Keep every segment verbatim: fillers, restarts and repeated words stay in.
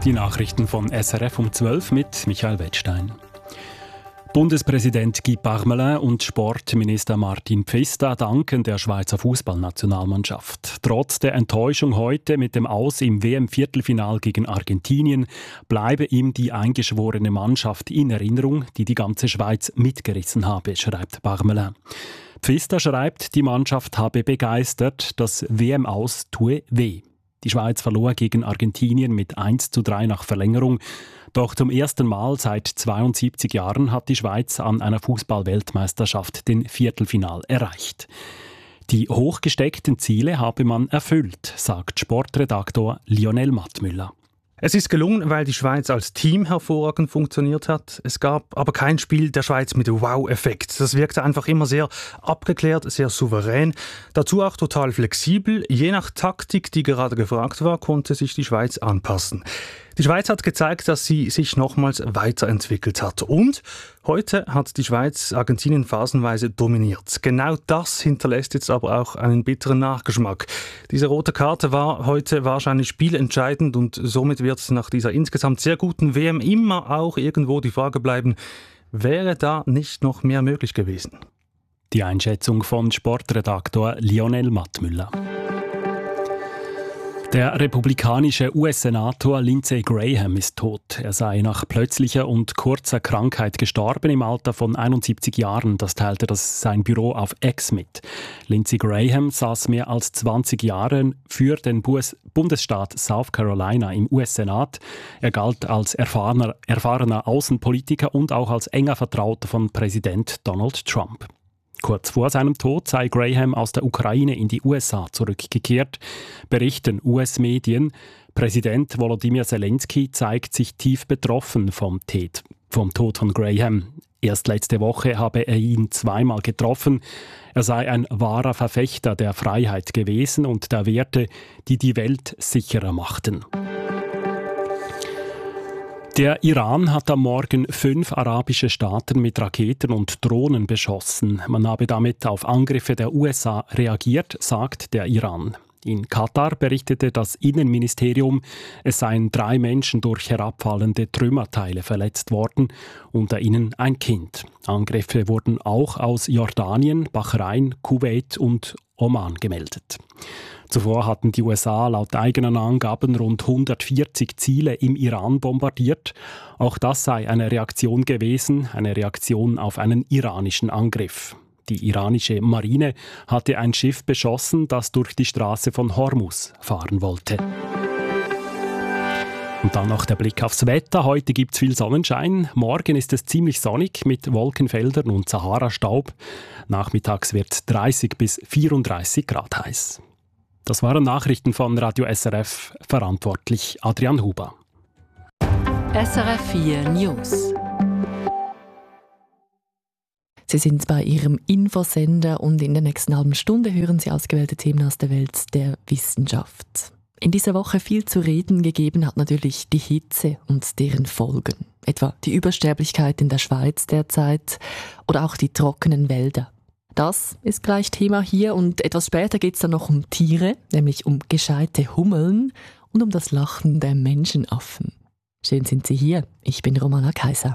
Die Nachrichten von S R F um zwölf mit Michael Wettstein. Bundespräsident Guy Parmelin und Sportminister Martin Pfister danken der Schweizer Fußballnationalmannschaft. Trotz der Enttäuschung heute mit dem Aus im W M-Viertelfinal gegen Argentinien bleibe ihm die eingeschworene Mannschaft in Erinnerung, die die ganze Schweiz mitgerissen habe, schreibt Parmelin. Pfister schreibt, die Mannschaft habe begeistert, das W M-Aus tue weh. Die Schweiz verlor gegen Argentinien mit eins zu drei nach Verlängerung. Doch zum ersten Mal seit zweiundsiebzig Jahren hat die Schweiz an einer Fußball-Weltmeisterschaft den Viertelfinal erreicht. Die hochgesteckten Ziele habe man erfüllt, sagt Sportredaktor Lionel Mattmüller. Es ist gelungen, weil die Schweiz als Team hervorragend funktioniert hat. Es gab aber kein Spiel der Schweiz mit Wow-Effekt. Das wirkte einfach immer sehr abgeklärt, sehr souverän. Dazu auch total flexibel. Je nach Taktik, die gerade gefragt war, konnte sich die Schweiz anpassen. Die Schweiz hat gezeigt, dass sie sich nochmals weiterentwickelt hat. Und heute hat die Schweiz Argentinien phasenweise dominiert. Genau das hinterlässt jetzt aber auch einen bitteren Nachgeschmack. Diese rote Karte war heute wahrscheinlich spielentscheidend und somit wird nach dieser insgesamt sehr guten W M immer auch irgendwo die Frage bleiben, wäre da nicht noch mehr möglich gewesen? Die Einschätzung von Sportredaktor Lionel Mattmüller. Der republikanische U S-Senator Lindsey Graham ist tot. Er sei nach plötzlicher und kurzer Krankheit gestorben im Alter von einundsiebzig Jahren. Das teilte das sein Büro auf X mit. Lindsey Graham saß mehr als zwanzig Jahre für den Bundesstaat South Carolina im U S-Senat. Er galt als erfahrener, erfahrener Außenpolitiker und auch als enger Vertrauter von Präsident Donald Trump. Kurz vor seinem Tod sei Graham aus der Ukraine in die U S A zurückgekehrt, berichten U S-Medien. Präsident Volodymyr Zelensky zeigt sich tief betroffen vom, Tät, vom Tod von Graham. Erst letzte Woche habe er ihn zweimal getroffen. Er sei ein wahrer Verfechter der Freiheit gewesen und der Werte, die die Welt sicherer machten. Der Iran hat am Morgen fünf arabische Staaten mit Raketen und Drohnen beschossen. Man habe damit auf Angriffe der U S A reagiert, sagt der Iran. In Katar berichtete das Innenministerium, es seien drei Menschen durch herabfallende Trümmerteile verletzt worden, unter ihnen ein Kind. Angriffe wurden auch aus Jordanien, Bahrain, Kuwait und Oman gemeldet. Zuvor hatten die U S A laut eigenen Angaben rund hundertvierzig Ziele im Iran bombardiert. Auch das sei eine Reaktion gewesen, eine Reaktion auf einen iranischen Angriff. Die iranische Marine hatte ein Schiff beschossen, das durch die Straße von Hormuz fahren wollte. Und dann noch der Blick aufs Wetter. Heute gibt es viel Sonnenschein. Morgen ist es ziemlich sonnig mit Wolkenfeldern und Sahara-Staub. Nachmittags wird es dreißig bis vierunddreißig Grad heiß. Das waren Nachrichten von Radio S R F, verantwortlich Adrian Huber. S R F vier News. Sie sind bei Ihrem Infosender und in der nächsten halben Stunde hören Sie ausgewählte Themen aus der Welt der Wissenschaft. In dieser Woche viel zu reden gegeben hat natürlich die Hitze und deren Folgen. Etwa die Übersterblichkeit in der Schweiz derzeit oder auch die trockenen Wälder. Das ist gleich Thema hier und etwas später geht es dann noch um Tiere, nämlich um gescheite Hummeln und um das Lachen der Menschenaffen. Schön sind Sie hier, ich bin Romana Kaiser.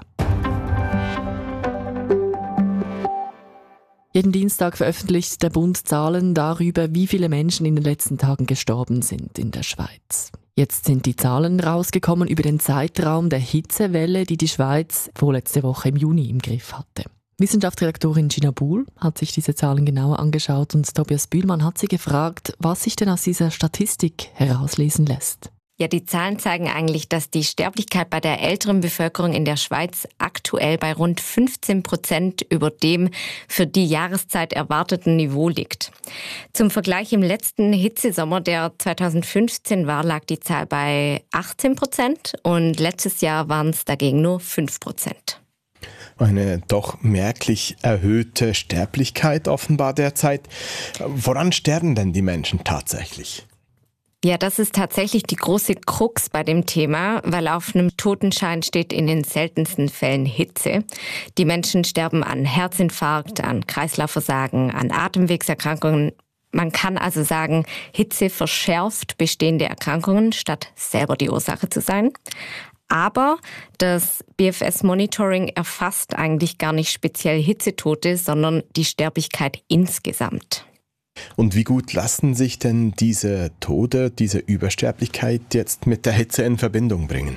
Jeden Dienstag veröffentlicht der Bund Zahlen darüber, wie viele Menschen in den letzten Tagen gestorben sind in der Schweiz. Jetzt sind die Zahlen rausgekommen über den Zeitraum der Hitzewelle, die die Schweiz vorletzte Woche im Juni im Griff hatte. Wissenschaftsredaktorin Gina Buhl hat sich diese Zahlen genauer angeschaut und Tobias Bühlmann hat sie gefragt, was sich denn aus dieser Statistik herauslesen lässt. Ja, die Zahlen zeigen eigentlich, dass die Sterblichkeit bei der älteren Bevölkerung in der Schweiz aktuell bei rund fünfzehn Prozent über dem für die Jahreszeit erwarteten Niveau liegt. Zum Vergleich im letzten Hitzesommer, der zweitausendfünfzehn war, lag die Zahl bei achtzehn Prozent und letztes Jahr waren es dagegen nur fünf Prozent. Eine doch merklich erhöhte Sterblichkeit offenbar derzeit. Woran sterben denn die Menschen tatsächlich? Ja, das ist tatsächlich die große Krux bei dem Thema, weil auf einem Totenschein steht in den seltensten Fällen Hitze. Die Menschen sterben an Herzinfarkt, an Kreislaufversagen, an Atemwegserkrankungen Man kann also sagen, Hitze verschärft bestehende Erkrankungen, statt selber die Ursache zu sein. Aber das B F S-Monitoring erfasst eigentlich gar nicht speziell Hitzetote, sondern die Sterblichkeit insgesamt. Und wie gut lassen sich denn diese Tode, diese Übersterblichkeit jetzt mit der Hitze in Verbindung bringen?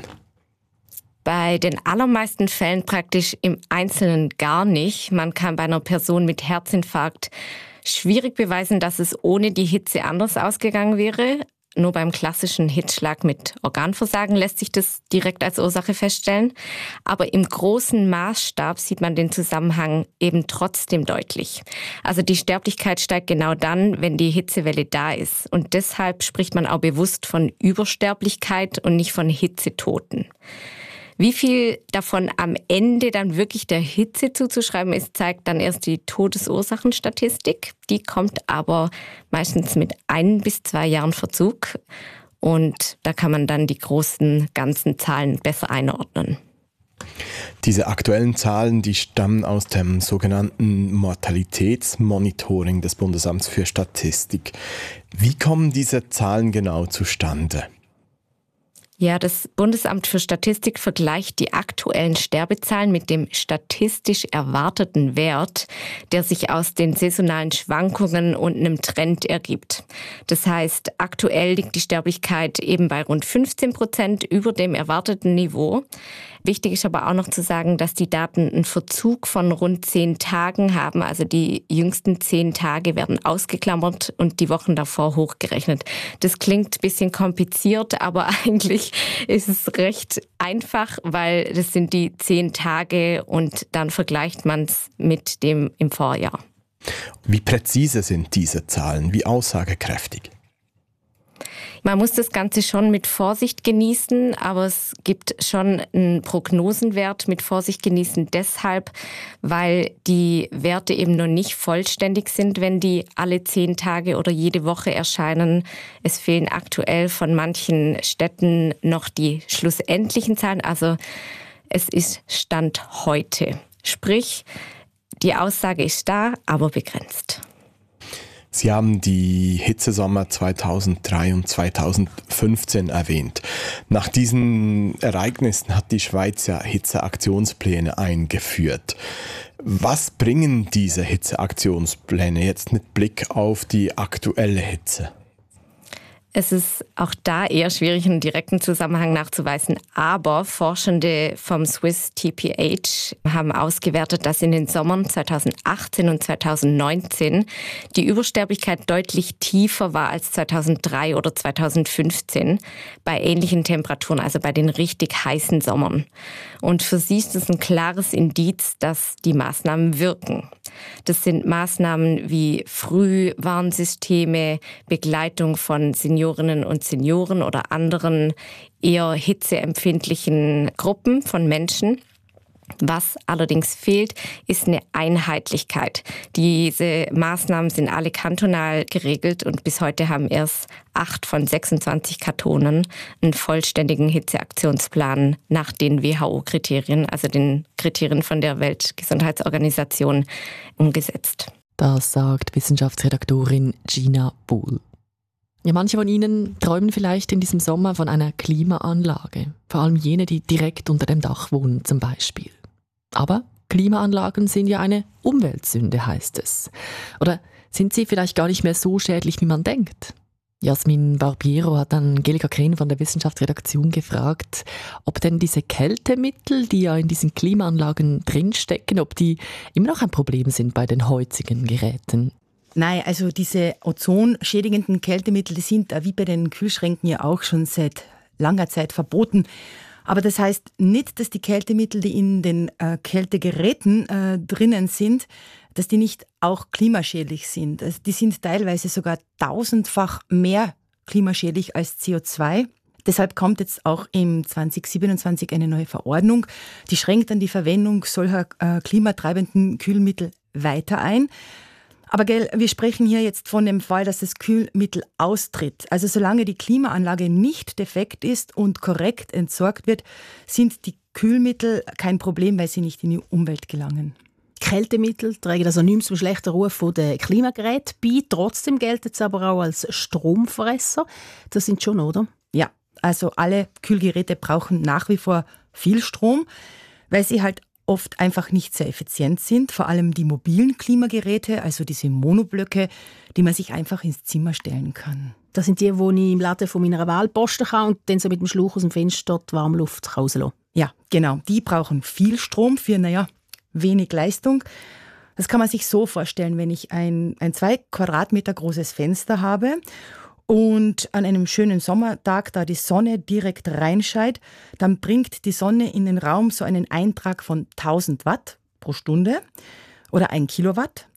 Bei den allermeisten Fällen praktisch im Einzelnen gar nicht. Man kann bei einer Person mit Herzinfarkt schwierig beweisen, dass es ohne die Hitze anders ausgegangen wäre. Nur beim klassischen Hitzschlag mit Organversagen lässt sich das direkt als Ursache feststellen. Aber im großen Maßstab sieht man den Zusammenhang eben trotzdem deutlich. Also die Sterblichkeit steigt genau dann, wenn die Hitzewelle da ist. Und deshalb spricht man auch bewusst von Übersterblichkeit und nicht von Hitzetoten. Wie viel davon am Ende dann wirklich der Hitze zuzuschreiben ist, zeigt dann erst die Todesursachenstatistik. Die kommt aber meistens mit ein bis zwei Jahren Verzug. Und da kann man dann die großen ganzen Zahlen besser einordnen. Diese aktuellen Zahlen, die stammen aus dem sogenannten Mortalitätsmonitoring des Bundesamts für Statistik. Wie kommen diese Zahlen genau zustande? Ja, das Bundesamt für Statistik vergleicht die aktuellen Sterbezahlen mit dem statistisch erwarteten Wert, der sich aus den saisonalen Schwankungen und einem Trend ergibt. Das heißt, aktuell liegt die Sterblichkeit eben bei rund fünfzehn Prozent über dem erwarteten Niveau. Wichtig ist aber auch noch zu sagen, dass die Daten einen Verzug von rund zehn Tagen haben. Also die jüngsten zehn Tage werden ausgeklammert und die Wochen davor hochgerechnet. Das klingt ein bisschen kompliziert, aber eigentlich ist es recht einfach, weil das sind die zehn Tage und dann vergleicht man es mit dem im Vorjahr. Wie präzise sind diese Zahlen? Wie aussagekräftig? Man muss das Ganze schon mit Vorsicht genießen, aber es gibt schon einen Prognosenwert mit Vorsicht genießen deshalb, weil die Werte eben noch nicht vollständig sind, wenn die alle zehn Tage oder jede Woche erscheinen. Es fehlen aktuell von manchen Städten noch die schlussendlichen Zahlen, also es ist Stand heute. Sprich, die Aussage ist da, aber begrenzt. Sie haben die Hitzesommer zweitausenddrei und zweitausendfünfzehn erwähnt. Nach diesen Ereignissen hat die Schweiz ja Hitzeaktionspläne eingeführt. Was bringen diese Hitzeaktionspläne jetzt mit Blick auf die aktuelle Hitze? Es ist auch da eher schwierig, einen direkten Zusammenhang nachzuweisen. Aber Forschende vom Swiss T P H haben ausgewertet, dass in den Sommern zweitausendachtzehn und zweitausendneunzehn die Übersterblichkeit deutlich tiefer war als zweitausenddrei oder zweitausendfünfzehn bei ähnlichen Temperaturen, also bei den richtig heißen Sommern. Und für sie ist es ein klares Indiz, dass die Maßnahmen wirken. Das sind Maßnahmen wie Frühwarnsysteme, Begleitung von Seniorinnen und Senioren oder anderen eher hitzeempfindlichen Gruppen von Menschen. Was allerdings fehlt, ist eine Einheitlichkeit. Diese Maßnahmen sind alle kantonal geregelt und bis heute haben erst acht von sechsundzwanzig Kantonen einen vollständigen Hitzeaktionsplan nach den W H O-Kriterien, also den Kriterien von der Weltgesundheitsorganisation, umgesetzt. Das sagt Wissenschaftsredaktorin Gina Buhl. Ja, manche von Ihnen träumen vielleicht in diesem Sommer von einer Klimaanlage. Vor allem jene, die direkt unter dem Dach wohnen zum Beispiel. Aber Klimaanlagen sind ja eine Umweltsünde, heißt es. Oder sind sie vielleicht gar nicht mehr so schädlich, wie man denkt? Jasmin Barbiero hat Angelika Krehn von der Wissenschaftsredaktion gefragt, ob denn diese Kältemittel, die ja in diesen Klimaanlagen drinstecken, ob die immer noch ein Problem sind bei den heutigen Geräten. Nein, also diese ozonschädigenden Kältemittel, die sind wie bei den Kühlschränken ja auch schon seit langer Zeit verboten. Aber das heißt nicht, dass die Kältemittel, die in den äh, Kältegeräten äh, drinnen sind, dass die nicht auch klimaschädlich sind. Also die sind teilweise sogar tausendfach mehr klimaschädlich als C O zwei. Deshalb kommt jetzt auch im zwanzig siebenundzwanzig eine neue Verordnung. Die schränkt dann die Verwendung solcher äh, klimatreibenden Kühlmittel weiter ein. Aber gell, wir sprechen hier jetzt von dem Fall, dass das Kühlmittel austritt. Also solange die Klimaanlage nicht defekt ist und korrekt entsorgt wird, sind die Kühlmittel kein Problem, weil sie nicht in die Umwelt gelangen. Kältemittel tragen also nicht mehr zum schlechten Ruf der Klimageräte bei. Trotzdem gelten sie aber auch als Stromfresser. Das sind schon, oder? Ja, also alle Kühlgeräte brauchen nach wie vor viel Strom, weil sie halt oft einfach nicht sehr effizient sind. Vor allem die mobilen Klimageräte, also diese Monoblöcke, die man sich einfach ins Zimmer stellen kann. Das sind die, die ich im Laden von meiner Wahl posten kann und dann so mit dem Schlauch aus dem Fenster die Warmluft rauslassen. Ja, genau. Die brauchen viel Strom für, naja, wenig Leistung. Das kann man sich so vorstellen, wenn ich ein, ein zwei Quadratmeter großes Fenster habe und an einem schönen Sommertag, da die Sonne direkt reinscheint, dann bringt die Sonne in den Raum so einen Eintrag von tausend Watt pro Stunde oder ein Kilowatt.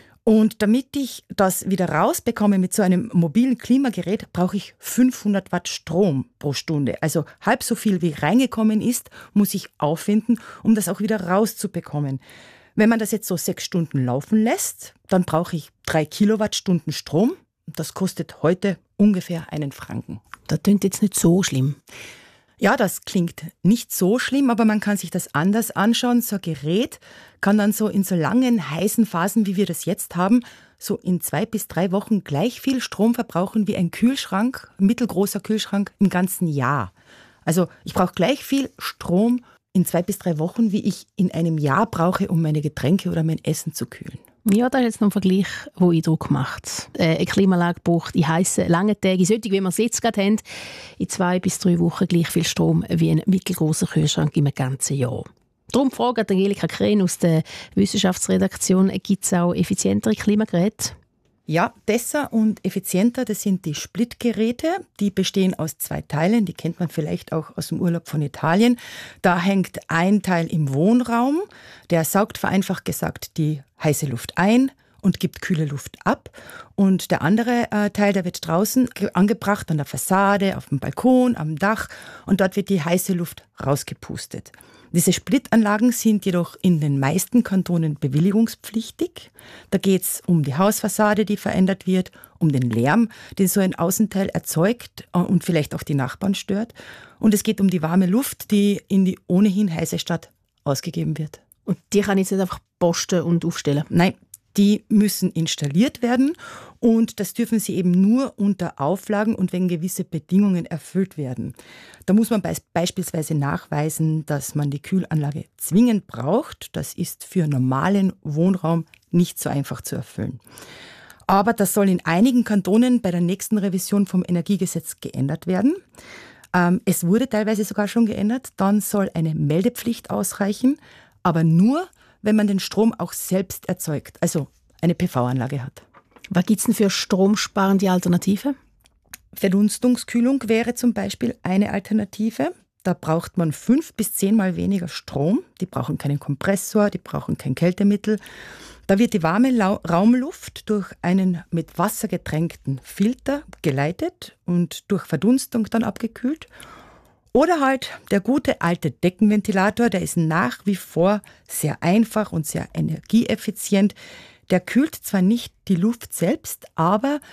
Und damit ich das wieder rausbekomme mit so einem mobilen Klimagerät, brauche ich fünfhundert Watt Strom pro Stunde. Also halb so viel wie reingekommen ist, muss ich aufwenden, um das auch wieder rauszubekommen. Wenn man das jetzt so sechs Stunden laufen lässt, dann brauche ich drei Kilowattstunden Strom. Das kostet heute ungefähr einen Franken. Das klingt jetzt nicht so schlimm. Ja, das klingt nicht so schlimm, aber man kann sich das anders anschauen. So ein Gerät kann dann so in so langen, heißen Phasen, wie wir das jetzt haben, so in zwei bis drei Wochen gleich viel Strom verbrauchen wie ein Kühlschrank, ein mittelgroßer Kühlschrank im ganzen Jahr. Also ich brauche gleich viel Strom in zwei bis drei Wochen, wie ich in einem Jahr brauche, um meine Getränke oder mein Essen zu kühlen. Ja, da ist jetzt noch ein Vergleich, der Eindruck macht. Äh, eine Klimaanlage braucht in heissen, langen Tagen, solche, wie wir es jetzt gerade haben, in zwei bis drei Wochen gleich viel Strom wie ein mittelgroßer Kühlschrank im ganzen Jahr. Darum fragt Angelika Krehn aus der Wissenschaftsredaktion, gibt es auch effizientere Klimageräte? Ja, besser und effizienter, das sind die Splitgeräte. Die bestehen aus zwei Teilen, die kennt man vielleicht auch aus dem Urlaub von Italien. Da hängt ein Teil im Wohnraum, der saugt vereinfacht gesagt die heiße Luft ein und gibt kühle Luft ab. Und der andere äh, Teil, der wird draußen angebracht, an der Fassade, auf dem Balkon, am Dach, und dort wird die heiße Luft rausgepustet. Diese Splitanlagen sind jedoch in den meisten Kantonen bewilligungspflichtig. Da geht es um die Hausfassade, die verändert wird, um den Lärm, den so ein Außenteil erzeugt und vielleicht auch die Nachbarn stört. Und es geht um die warme Luft, die in die ohnehin heiße Stadt ausgegeben wird. Und die kann ich jetzt nicht einfach posten und aufstellen? Nein, die müssen installiert werden und das dürfen sie eben nur unter Auflagen und wenn gewisse Bedingungen erfüllt werden. Da muss man beispielsweise nachweisen, dass man die Kühlanlage zwingend braucht. Das ist für normalen Wohnraum nicht so einfach zu erfüllen. Aber das soll in einigen Kantonen bei der nächsten Revision vom Energiegesetz geändert werden. Ähm, es wurde teilweise sogar schon geändert. Dann soll eine Meldepflicht ausreichen, aber nur, wenn man den Strom auch selbst erzeugt, also eine P V-Anlage hat. Was gibt es denn für stromsparende Alternative? Verdunstungskühlung wäre zum Beispiel eine Alternative. Da braucht man fünf bis zehnmal weniger Strom. Die brauchen keinen Kompressor, die brauchen kein Kältemittel. Da wird die warme Lau- Raumluft durch einen mit Wasser getränkten Filter geleitet und durch Verdunstung dann abgekühlt. Oder halt der gute alte Deckenventilator, der ist nach wie vor sehr einfach und sehr energieeffizient. Der kühlt zwar nicht die Luft selbst, aber